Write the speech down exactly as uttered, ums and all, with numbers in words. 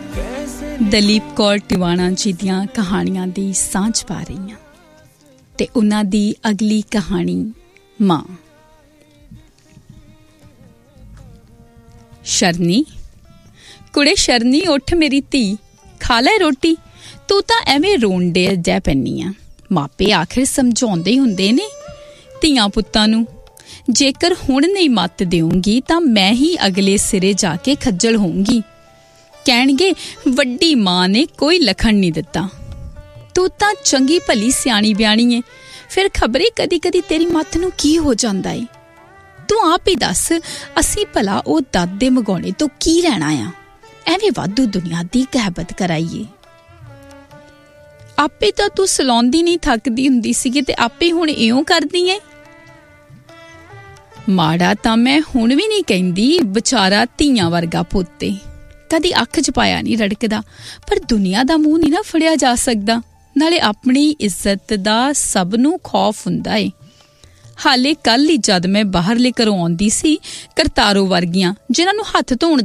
ਦਲੀਪ ਕੌਰ ਟਿਵਾਣਾ ਜੀ ਦੀਆਂ ਕਹਾਣੀਆਂ ਦੀ ਸਾਂਝ ਪਾ ਰਹੀ ਹਾਂ ਤੇ ਉਹਨਾਂ ਦੀ ਅਗਲੀ ਕਹਾਣੀ ਮਾਂ। ਸ਼ਰਨੀ, ਕੁੜੇ ਸ਼ਰਨੀ, ਉੱਠ ਮੇਰੀ ਧੀ, ਖਾ ਲੈ ਰੋਟੀ। ਤੂੰ ਤਾਂ ਐਵੇਂ ਰੋਣ ਡੇ ਜੈ ਪੈਂਦੀ ਆ। ਮਾਪੇ ਆਖਿਰ ਸਮਝਾਉਂਦੇ ਹੁੰਦੇ ਨੇ ਧੀਆਂ ਪੁੱਤਾਂ ਨੂੰ, ਜੇਕਰ ਹੁਣ ਨਹੀਂ ਮੱਤ ਦੇਊਂਗੀ ਤਾਂ ਮੈਂ ਹੀ ਅਗਲੇ ਸਿਰੇ ਜਾ ਕੇ ਖੱਜਲ ਹੋਊਂਗੀ। ਕਹਿਣਗੇ ਵੱਡੀ ਮਾਂ ਨੇ ਕੋਈ ਲਖਣ ਨਹੀਂ ਦਿੱਤਾ। ਤੂੰ ਤਾਂ ਚੰਗੀ ਭਲੀ ਸਿਆਣੀ ਬਿਆਣੀ ਏ, ਫਿਰ ਖਬਰੇ ਕਦੀ ਕਦੀ ਤੇਰੀ ਮੱਤ ਨੂੰ ਕੀ ਹੋ ਜਾਂਦਾ ਏ। ਤੂੰ ਆਪ ਹੀ ਦੱਸ, ਅਸੀਂ ਭਲਾ ਉਹ ਦਾਦੇ ਮਗਾਉਣੇ ਤੋਂ ਕੀ ਲੈਣਾ ਆ? ਐਵੇਂ ਵਾਧੂ ਦੁਨੀਆ ਦੀ ਕਹਿਬਤ ਕਰਾਈਏ। ਆਪੇ ਤਾਂ ਤੂੰ ਸਲਾਉਂਦੀ ਨਹੀਂ ਥੱਕਦੀ ਹੁੰਦੀ ਸੀਗੀ ਤੇ ਆਪੇ ਹੁਣ ਇਉਂ ਕਰਦੀ ਏ। ਮਾੜਾ ਤਾਂ ਮੈਂ ਹੁਣ ਵੀ ਨਹੀਂ ਕਹਿੰਦੀ, ਵਿਚਾਰਾ ਧੀਆਂ ਵਰਗਾ ਪੁੱਤ ਏ, ਕਦੀ ਅੱਖ 'ਚ ਪਾਇਆ ਨਹੀਂ ਰੜਕਦਾ। ਪਰ ਦੁਨੀਆ ਦਾ ਮੂੰਹ ਨਹੀਂ ਨਾ ਫੜਿਆ ਜਾ ਸਕਦਾ, ਨਾਲੇ ਆਪਣੀ ਇੱਜ਼ਤ ਦਾ ਸਭ ਨੂੰ ਖੌਫ ਹੁੰਦਾ ਏ। ਹਾਲੇ ਕੱਲ੍ਹ ਹੀ ਜਦ ਮੈਂ ਬਾਹਰਲੇ ਘਰੋਂ ਆਉਂਦੀ ਸੀ, ਕਰਤਾਰੋ ਵਰਗੀਆਂ ਜਿਨ੍ਹਾਂ ਨੂੰ ਹੱਥ ਧੋਣ